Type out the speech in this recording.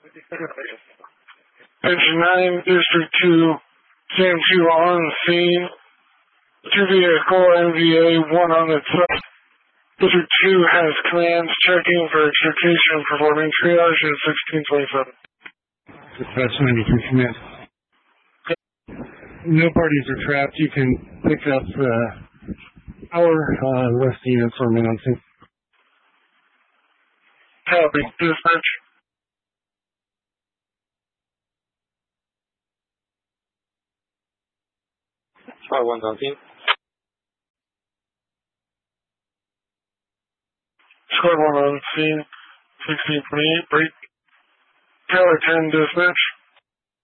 Engine 9, District 2, Sam 2 on the scene. 2 vehicle, NVA 1 on its side. District 2 has commands checking for extrication, performing triage at 1627. Dispatch 93 command. No parties are trapped. You can pick up our West units for a minute. Copy, dispatch. Squad 1's on scene. Squad 1 on scene, 1628, break. Tower 10, dispatch.